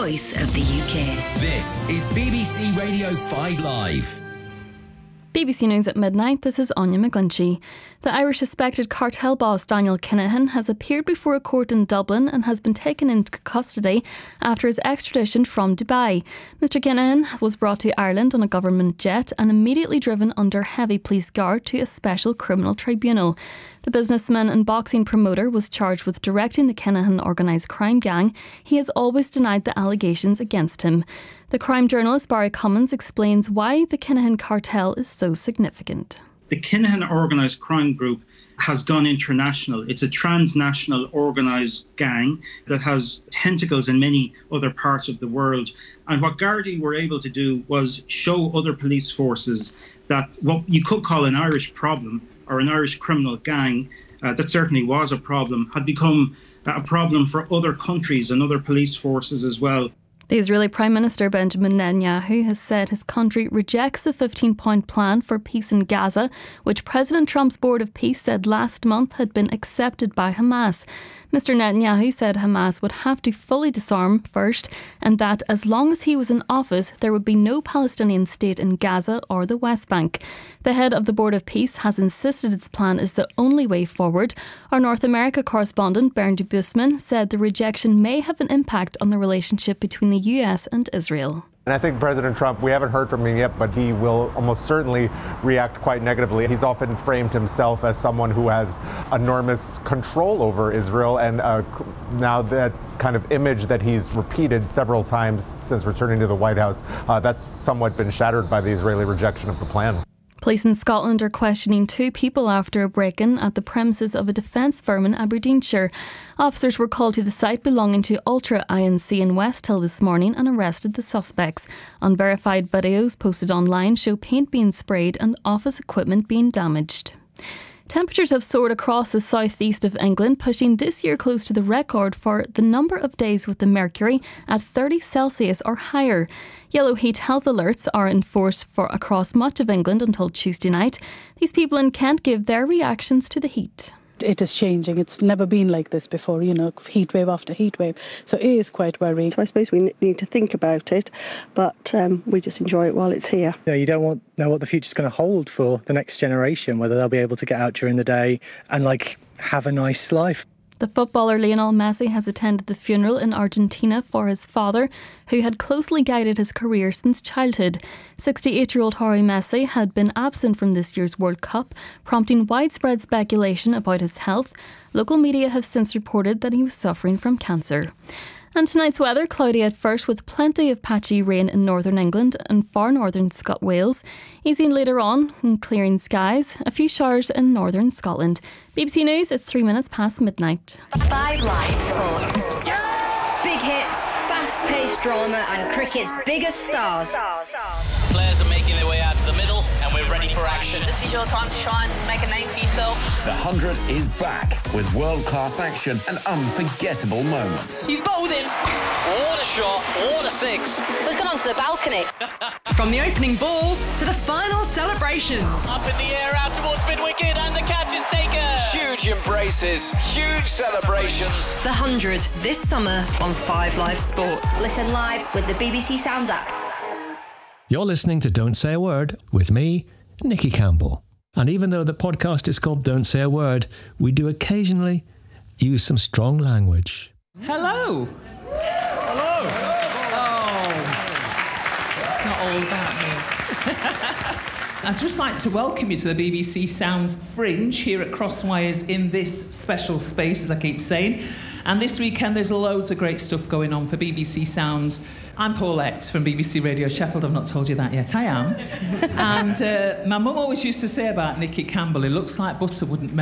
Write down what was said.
voice of the UK. This is BBC Radio 5 Live. BBC News at midnight, this is Anya McGlinchey. The Irish suspected cartel boss Daniel Kinahan has appeared before a court in Dublin and has been taken into custody after his extradition from Dubai. Mr Kinahan was brought to Ireland on a government jet and immediately driven under heavy police guard to a special criminal tribunal. The businessman and boxing promoter was charged with directing the Kinahan organised crime gang. He has always denied the allegations against him. The crime journalist Barry Cummins explains why the Kinahan cartel is so significant. The Kinahan organised crime group has gone international. It's a transnational organised gang that has tentacles in many other parts of the world. And what Gardaí were able to do was show other police forces that what you could call an Irish problem or an Irish criminal gang, that certainly was a problem, had become a problem for other countries and other police forces as well. The Israeli Prime Minister Benjamin Netanyahu has said his country rejects the 15-point plan for peace in Gaza, which President Trump's Board of Peace said last month had been accepted by Hamas. Mr Netanyahu said Hamas would have to fully disarm first and that as long as he was in office, there would be no Palestinian state in Gaza or the West Bank. The head of the Board of Peace has insisted its plan is the only way forward. Our North America correspondent Bernd Busman said the rejection may have an impact on the relationship between the US and Israel. And I think President Trump, we haven't heard from him yet, but he will almost certainly react quite negatively. He's often framed himself as someone who has enormous control over Israel, and now that kind of image that he's repeated several times since returning to the White House, that's somewhat been shattered by the Israeli rejection of the plan. Police in Scotland are questioning two people after a break-in at the premises of a defence firm in Aberdeenshire. Officers were called to the site belonging to Ultra Inc in Westhill this morning and arrested the suspects. Unverified videos posted online show paint being sprayed and office equipment being damaged. Temperatures have soared across the southeast of England, pushing this year close to the record for the number of days with the mercury at 30 Celsius or higher. Yellow heat health alerts are in force for across much of England until Tuesday night. These people in Kent give their reactions to the heat. It is changing. It's never been like this before, heat wave after heat wave. So it is quite worrying. So I suppose we need to think about it, but we just enjoy it while it's here. You don't know what the future's going to hold for the next generation, whether they'll be able to get out during the day and have a nice life. The footballer Lionel Messi has attended the funeral in Argentina for his father, who had closely guided his career since childhood. 68-year-old Jorge Messi had been absent from this year's World Cup, prompting widespread speculation about his health. Local media have since reported that he was suffering from cancer. And tonight's weather, cloudy at first with plenty of patchy rain in northern England and far northern Wales. Easing later on in clearing skies, a few showers in northern Scotland. BBC News, it's 3 minutes past midnight. 5 Live Sports. Big hits, fast-paced drama and cricket's biggest stars. Players are making their way out to the middle and we're ready for action. This is your time to shine, make a name for yourself. The 100 is back with world-class action and unforgettable moments. He's bowled in. What a shot, what a six. Let's get onto the balcony. From the opening ball to the final celebrations. Up in the air, out towards mid-wicket and the catch is taken. Huge embraces, huge celebrations. The 100 this summer on 5 Live Sport. Listen live with the BBC Sounds app. You're listening to Don't Say a Word with me, Nicky Campbell. And even though the podcast is called Don't Say a Word, we do occasionally use some strong language. Hello. Hello. Oh, it's not all about me. I'd just like to welcome you to the BBC Sounds Fringe here at Crosswires in this special space, as I keep saying. And this weekend there's loads of great stuff going on for BBC Sounds. I'm Paulette from BBC Radio Sheffield. I've not told you that yet. I am. And my mum always used to say about Nicky Campbell, it looks like butter wouldn't melt.